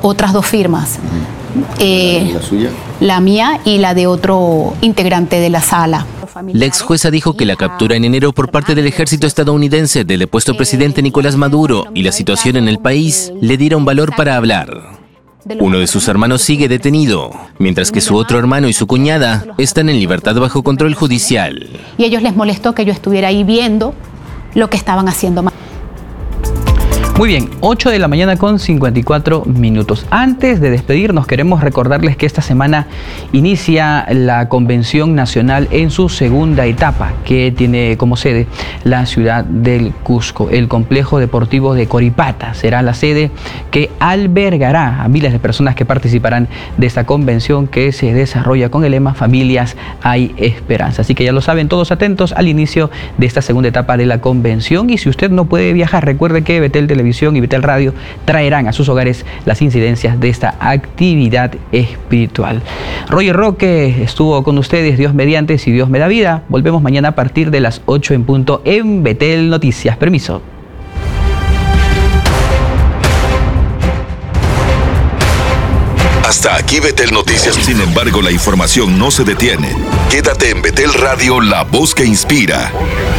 otras 2 firmas. ¿La suya? La mía y la de otro integrante de la sala. La ex jueza dijo que la captura en enero por parte del ejército estadounidense del depuesto presidente Nicolás Maduro y la situación en el país le dieron valor para hablar. Uno de sus hermanos sigue detenido, mientras que su otro hermano y su cuñada están en libertad bajo control judicial. Y a ellos les molestó que yo estuviera ahí viendo lo que estaban haciendo mal. Muy bien, 8 de la mañana con 54 minutos. Antes de despedirnos, queremos recordarles que esta semana inicia la Convención Nacional en su segunda etapa, que tiene como sede la ciudad del Cusco. El complejo deportivo de Coripata será la sede que albergará a miles de personas que participarán de esta convención que se desarrolla con el lema Familias hay esperanza. Así que ya lo saben, todos atentos al inicio de esta segunda etapa de la convención. Y si usted no puede viajar, recuerde que Betel Televisión y Betel Radio traerán a sus hogares las incidencias de esta actividad espiritual. Roger Roque estuvo con ustedes, Dios mediante, si Dios me da vida. Volvemos mañana a partir de las 8 en punto en Betel Noticias. Permiso. Hasta aquí Betel Noticias. Sin embargo, la información no se detiene. Quédate en Betel Radio, la voz que inspira.